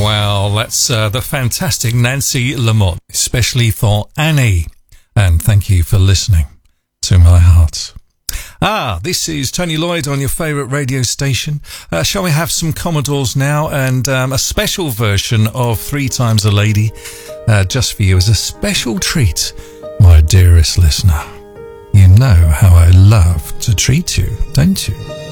Well, that's the fantastic Nancy Lamotte, especially for Annie. And thank you for listening to my heart. This is Tony Lloyd on your favourite radio station. Shall we have some Commodores now, and a special version of 3 Times a Lady, just for you as a special treat, my dearest listener. You know how I love to treat you, don't you?